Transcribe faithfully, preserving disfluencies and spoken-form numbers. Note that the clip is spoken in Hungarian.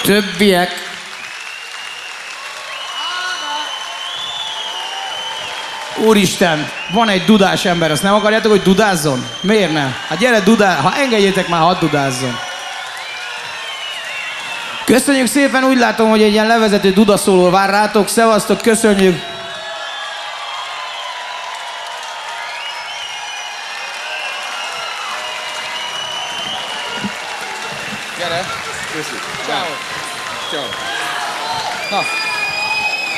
Többiek. Úristen, van egy dudás ember, azt nem akarjátok, hogy dudázzon? Miért nem? Hát gyere, dudál, ha engedjétek már, hadd dudázzon. Köszönjük szépen, úgy látom, hogy egy ilyen levezető dudaszóló vár rátok. Szevasztok, köszönjük! Gyere! Köszönjük! Ciao! Ciao! Na!